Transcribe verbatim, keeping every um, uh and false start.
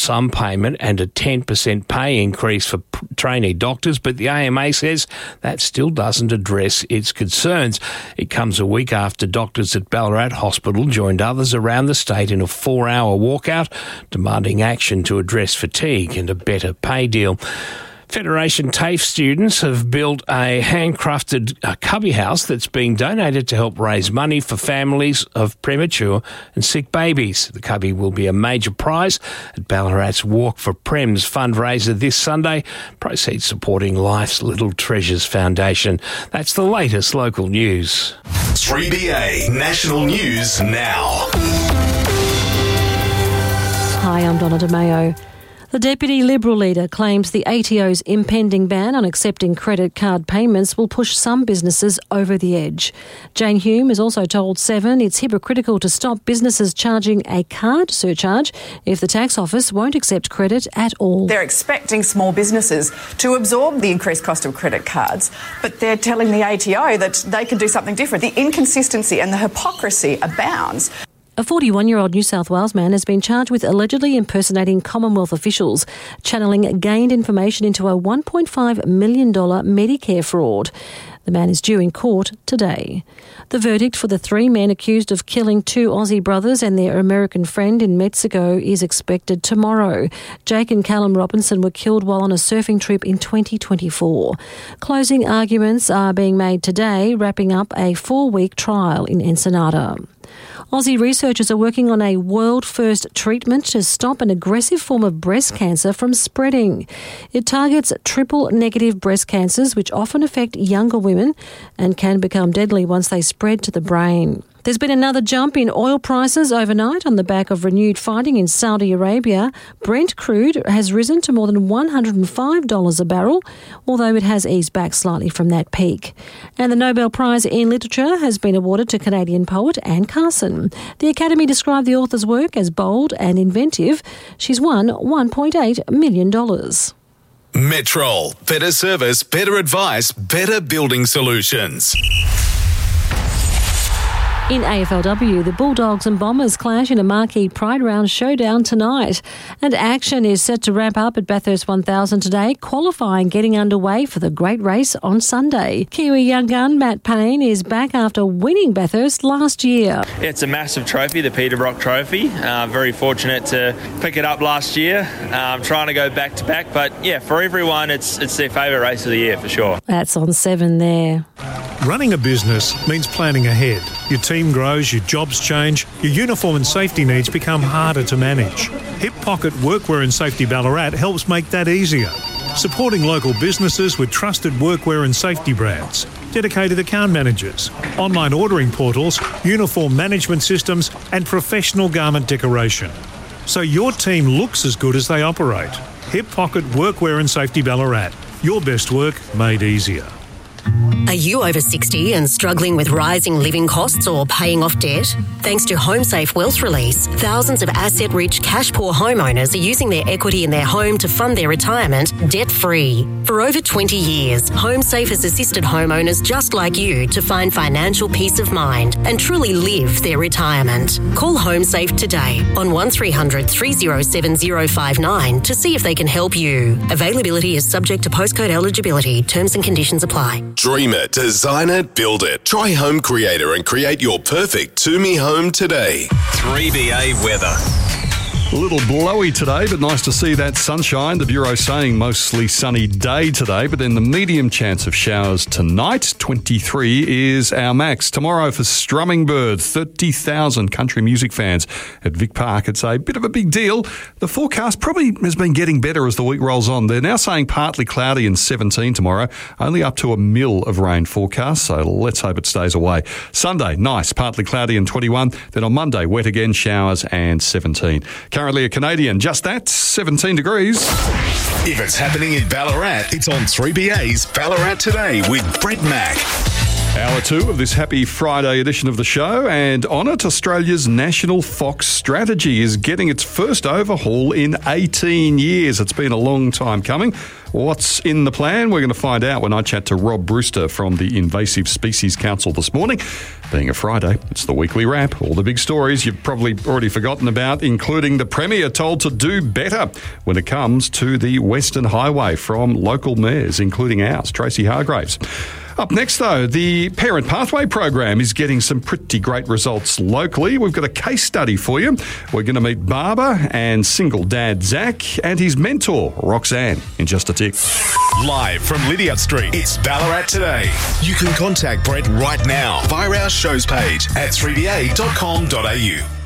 some payment and a ten percent pay increase for p- trainee doctors, but the A M A says that still doesn't address its concerns. It comes a week after doctors at Ballarat Hospital joined others around the state in a four-hour walkout, demanding action to address fatigue and a better pay deal. Federation TAFE students have built a handcrafted uh, cubby house that's being donated to help raise money for families of premature and sick babies. The cubby will be a major prize at Ballarat's Walk for Prems fundraiser this Sunday, proceeds supporting Life's Little Treasures Foundation. That's the latest local news. three B A National News Now. Hi, I'm Donna DeMayo. The Deputy Liberal leader claims the A T O's impending ban on accepting credit card payments will push some businesses over the edge. Jane Hume has also told Seven it's hypocritical to stop businesses charging a card surcharge if the tax office won't accept credit at all. They're expecting small businesses to absorb the increased cost of credit cards, but they're telling the A T O that they can do something different. The inconsistency and the hypocrisy abounds. A forty-one-year-old New South Wales man has been charged with allegedly impersonating Commonwealth officials, channeling gained information into a one point five million dollars Medicare fraud. The man is due in court today. The verdict for the three men accused of killing two Aussie brothers and their American friend in Mexico is expected tomorrow. Jake and Callum Robinson were killed while on a surfing trip in twenty twenty-four. Closing arguments are being made today, wrapping up a four-week trial in Ensenada. Aussie researchers are working on a world-first treatment to stop an aggressive form of breast cancer from spreading. It targets triple-negative breast cancers, which often affect younger women and can become deadly once they spread to the brain. There's been another jump in oil prices overnight on the back of renewed fighting in Saudi Arabia. Brent crude has risen to more than one hundred five dollars a barrel, although it has eased back slightly from that peak. And the Nobel Prize in Literature has been awarded to Canadian poet Anne Carson. The Academy described the author's work as bold and inventive. She's won one point eight million dollars. Metrol. Better service, better advice, better building solutions. In A F L W, the Bulldogs and Bombers clash in a marquee Pride Round showdown tonight. And action is set to ramp up at Bathurst one thousand today, qualifying getting underway for the great race on Sunday. Kiwi young gun Matt Payne is back after winning Bathurst last year. It's a massive trophy, the Peter Brock Trophy. Uh, very fortunate to pick it up last year. Um, trying to go back to back, but yeah, for everyone, it's it's their favourite race of the year for sure. That's on Seven there. Running a business means planning ahead. Your team grows, your jobs change, your uniform and safety needs become harder to manage. Hip Pocket Workwear and Safety Ballarat helps make that easier. Supporting local businesses with trusted workwear and safety brands, dedicated account managers, online ordering portals, uniform management systems and professional garment decoration. So your team looks as good as they operate. Hip Pocket Workwear and Safety Ballarat. Your best work made easier. Are you over sixty and struggling with rising living costs or paying off debt? Thanks to HomeSafe Wealth Release, thousands of asset-rich, cash-poor homeowners are using their equity in their home to fund their retirement debt-free. For over twenty years, HomeSafe has assisted homeowners just like you to find financial peace of mind and truly live their retirement. Call HomeSafe today on one three hundred three oh seven oh five nine to see if they can help you. Availability is subject to postcode eligibility. Terms and conditions apply. Dream it, design it, build it. Try Home Creator and create your perfect To-Me home today. three B A weather. A little blowy today, but nice to see that sunshine. The Bureau saying mostly sunny day today, but then the medium chance of showers tonight. twenty-three is our max. Tomorrow for Strumming Bird, thirty thousand country music fans at Vic Park. It's a bit of a big deal. The forecast probably has been getting better as the week rolls on. They're now saying partly cloudy and seventeen tomorrow, only up to a mil of rain forecast, so let's hope it stays away. Sunday, nice, partly cloudy and twenty-one. Then on Monday, wet again, showers and seventeen. Currently a Canadian, just that, seventeen degrees. If it's happening in Ballarat, it's on three B A's Ballarat Today with Brett Mack. Hour two of this happy Friday edition of the show, and on it, Australia's National Fox Strategy is getting its first overhaul in eighteen years. It's been a long time coming. What's in the plan? We're going to find out when I chat to Rob Brewster from the Invasive Species Council this morning. Being a Friday, it's the weekly wrap. All the big stories you've probably already forgotten about, including the Premier told to do better when it comes to the Western Highway from local mayors, including ours, Tracy Hargraves. Up next, though, the Parent Pathway program is getting some pretty great results locally. We've got a case study for you. We're going to meet Barbara and single dad Zach and his mentor, Roxanne, in just a tick. Live from Lydiard Street, it's Ballarat Today. You can contact Brett right now via our shows page at three b a dot com dot a u.